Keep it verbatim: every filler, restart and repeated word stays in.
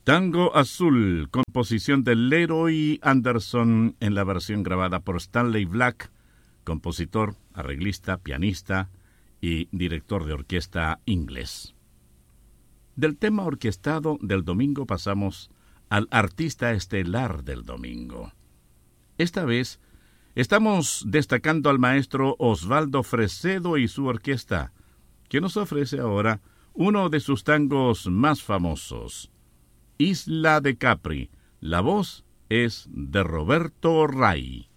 Tango Azul, composición de Leroy Anderson en la versión grabada por Stanley Black, compositor, arreglista, pianista y director de orquesta inglés. Del tema orquestado del domingo pasamos al artista estelar del domingo. Esta vez estamos destacando al maestro Osvaldo Fresedo y su orquesta, que nos ofrece ahora uno de sus tangos más famosos, Isla de Capri. La voz es de Roberto Ray.